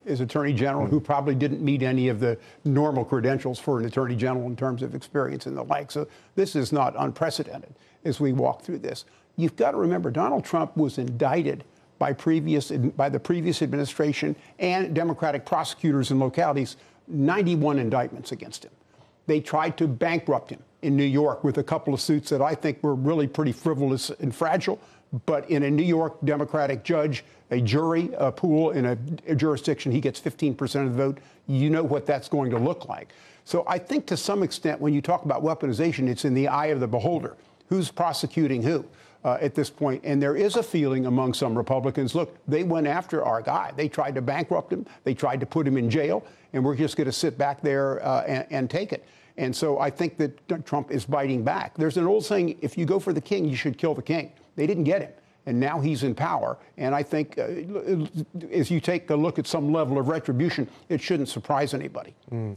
as Attorney General, who probably didn't meet any of the normal credentials for an Attorney General in terms of experience and the like. So this is not unprecedented as we walk through this. You've got to remember, Donald Trump was indicted by the previous administration and Democratic prosecutors in localities, 91 indictments against him. They tried to bankrupt him in New York with a couple of suits that I think were really pretty frivolous and fragile. But in a New York Democratic judge, a jury pool in a jurisdiction, he gets 15% of the vote. You know what that's going to look like. So I think to some extent, when you talk about weaponization, it's in the eye of the beholder. Who's prosecuting who at this point? And there is a feeling among some Republicans, look, they went after our guy. They tried to bankrupt him. They tried to put him in jail. And we're just going to sit back there and take it. And so I think that Trump is biting back. There's an old saying, if you go for the king, you should kill the king. They didn't get him. And now he's in power. And I think as you take a look at some level of retribution, it shouldn't surprise anybody.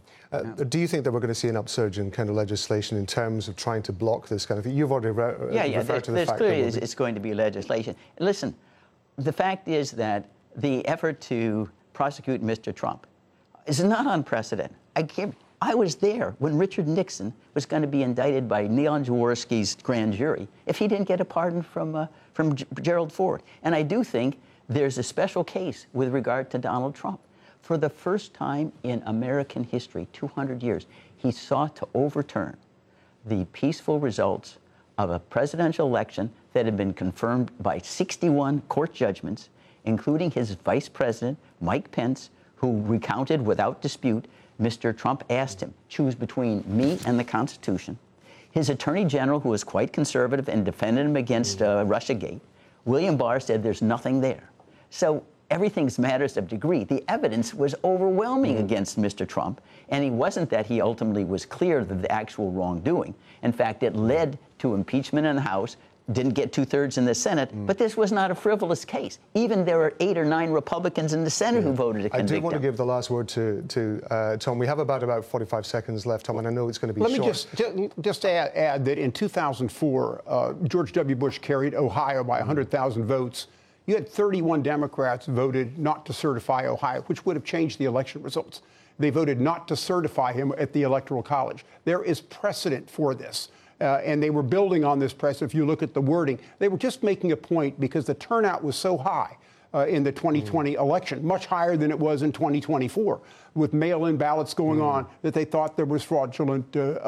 Do you think that we're going to see an upsurge in kind of legislation in terms of trying to block this kind of thing? You've already referred to the fact clearly that it's going to be legislation. Listen, the fact is that the effort to prosecute Mr. Trump is not unprecedented. I was there when Richard Nixon was going to be indicted by Neil Jaworski's grand jury if he didn't get a pardon from Gerald Ford. And I do think there's a special case with regard to Donald Trump. For the first time in American history, 200 years, he sought to overturn the peaceful results of a presidential election that had been confirmed by 61 court judgments, including his vice president, Mike Pence, who recounted without dispute Mr. Trump asked him, choose between me and the Constitution. His attorney general, who was quite conservative and defended him against Russiagate, William Barr, said there's nothing there. So everything matters of degree. The evidence was overwhelming against Mr. Trump, and it wasn't that he ultimately was clear of the actual wrongdoing. In fact, it led to impeachment in the House, didn't get 2/3 in the Senate, but this was not a frivolous case. Even there were 8 or 9 Republicans in the Senate who voted to convict him. I do want to give the last word to Tom. We have about 45 seconds left, Tom, and I know it's going to be short. Let me just add that in 2004, George W. Bush carried Ohio by 100,000 votes. You had 31 Democrats voted not to certify Ohio, which would have changed the election results. They voted not to certify him at the Electoral College. There is precedent for this. And they were building on this precedent. If you look at the wording, they were just making a point because the turnout was so high in the 2020 election, much higher than it was in 2024, with mail-in ballots going on, that they thought there was fraudulent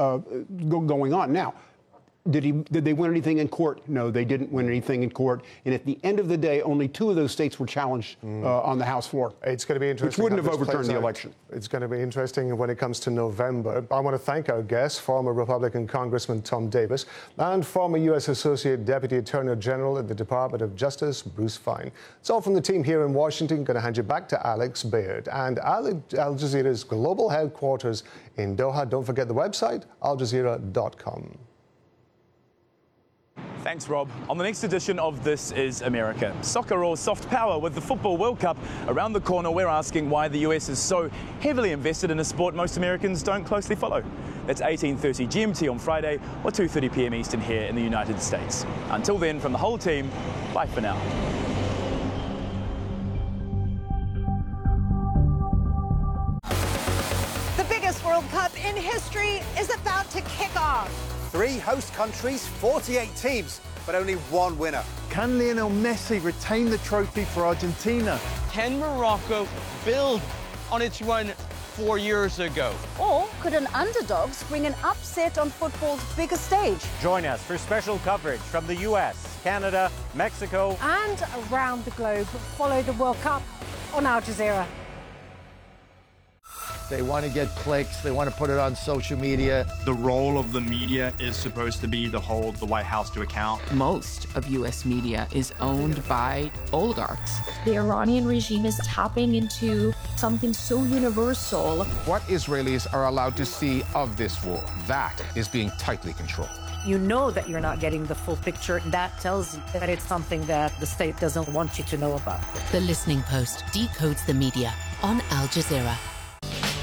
going on. Now, did they win anything in court? No, they didn't win anything in court. And at the end of the day, only 2 of those states were challenged on the House floor. It's going to be interesting. Which wouldn't have overturned the election. It's going to be interesting when it comes to November. I want to thank our guests, former Republican Congressman Tom Davis and former U.S. Associate Deputy Attorney General at the Department of Justice, Bruce Fein. It's all from the team here in Washington. Going to hand you back to Alex Baird and Al Jazeera's global headquarters in Doha. Don't forget the website, aljazeera.com. Thanks, Rob. On the next edition of This Is America, soccer or soft power with the Football World Cup around the corner, we're asking why the US is so heavily invested in a sport most Americans don't closely follow. That's 18:30 GMT on Friday or 2:30 p.m. Eastern here in the United States. Until then, from the whole team, bye for now. The biggest World Cup in history is about to kick off. 3 host countries, 48 teams, but only 1 winner. Can Lionel Messi retain the trophy for Argentina? Can Morocco build on its run 4 years ago? Or could an underdog bring an upset on football's biggest stage? Join us for special coverage from the US, Canada, Mexico, and around the globe. Follow the World Cup on Al Jazeera. They want to get clicks. They want to put it on social media. The role of the media is supposed to be to hold the White House to account. Most of U.S. media is owned by oligarchs. The Iranian regime is tapping into something so universal. What Israelis are allowed to see of this war, that is being tightly controlled. You know that you're not getting the full picture. That tells you that it's something that the state doesn't want you to know about. The Listening Post decodes the media on Al Jazeera.